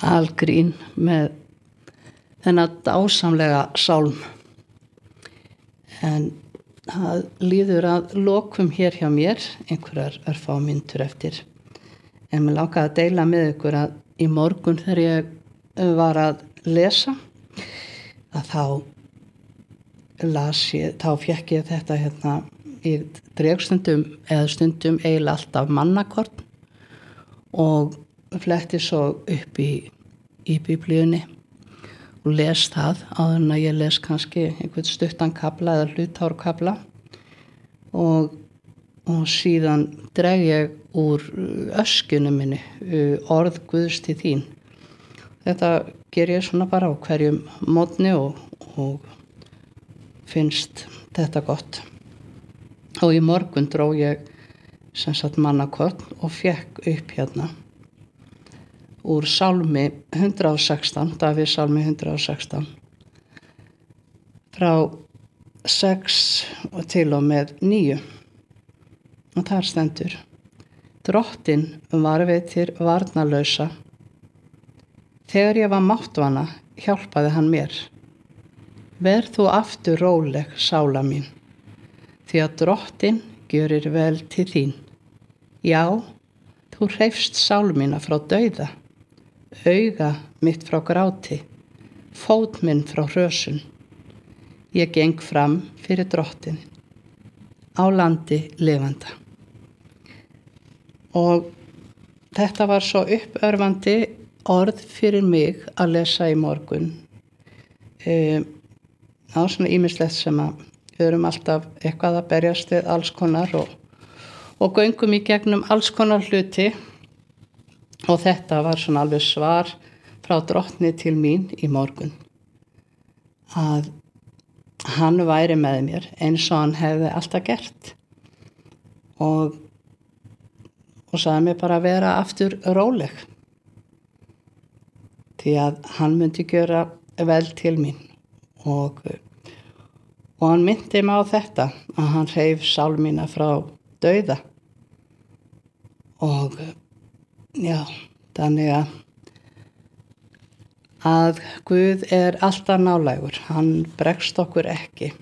algrín með þennan dásamlega sálm. En það líður að lokum hér hjá mér, einhverjar örfá mínútur eftir. En mér langaði að deila með ykkur að í morgun þegar ég var að lesa, að þá fékk ég þetta ég dreg stundum eiginlega alltaf mannakorn og fletti svo upp í biblíunni og les það áður en að ég les kannski einhvern stuttan kafla eða hlutárkafla og síðan dreg ég úr öskjunum minni orð Guðs til þín. Þetta ger ég svona bara á hverjum morgni og finnst þetta gott. Og í morgun dró ég mannakorn og fékk upp úr sálmi 116, Davíðs sálmi 116, frá 6 til og með 9. Og þar stendur: Drottinn varveitir varnarlausa. Þegar ég var máttvana, hjálpaði hann mér. Verð þú aftur róleg, sála mín, því að Drottinn gjörir vel til þín. Já, þú hreifst sál mína frá dauða, auga mitt frá gráti, fót minn frá hrösun. Ég geng fram fyrir Drottinn, á landi lifanda. Og þetta var svo uppörvandi orð fyrir mig að lesa í morgun. Það var svona ýmislegt sem að við erum alltaf eitthvað að berjast við alls konar og göngum í gegnum alls konar hluti, og þetta var svona alveg svar frá Drottni til mín í morgun, að hann væri með mér eins og hann hefði alltaf gert og sagði mér bara að vera aftur róleg, því að hann myndi gjöra vel til mín og hann myndi mig á þetta, að hann hreif sál mína frá dauða. Og já, þannig að Guð alltaf nálægur, hann bregst okkur ekki.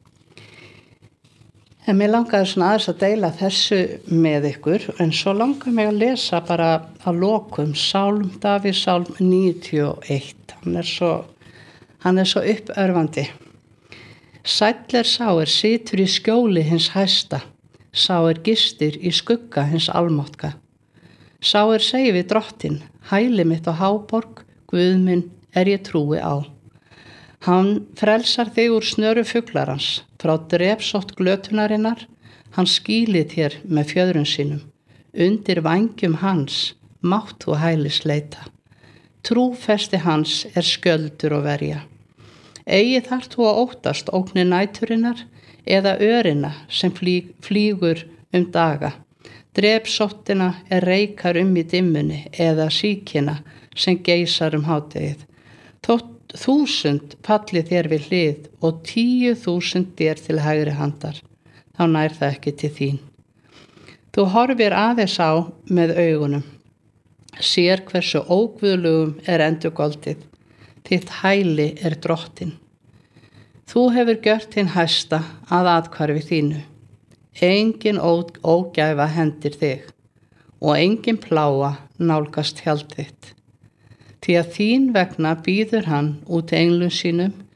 En mér langaði svona aðeins að deila þessu með ykkur, en svo langaði mig að lesa bara að lokum sálm, Davíðs sálm 91. Hann er svo uppörvandi. Sæll sá situr í skjóli hins hæsta, sá gistir í skugga hins almáttka. Sá segir við Drottinn, hæli mitt á háborg, Guð minn ég trúi á. Hann frelsar þig úr snöru fuglarans, frá drepsótt glötunarinnar, hann skýlir þér með fjöðrum sínum. Undir vængjum hans mátt þú hælis leita. Trúfesti hans skjöldur og verja. Eigi þarft þú að óttast ógni næturinnar eða örina sem flýgur daga. Drepsóttina reikar í dimmunni eða síkina sem geisar hádegið. Þótt 1000 falli þér við hlið og 10.000 þér til hægri handar, þá nær það ekki til þín. Þú horfir aðeins á með augunum, sér hversu óguðlegum endurgoldið, þitt hæli Drottinn. Þú hefur gjört hinn hæsta að athvarfi þínu. Engin ógæfa hendir þig og engin plága nálgast hjald þitt. Því að þín vegna býður hann út englum sínum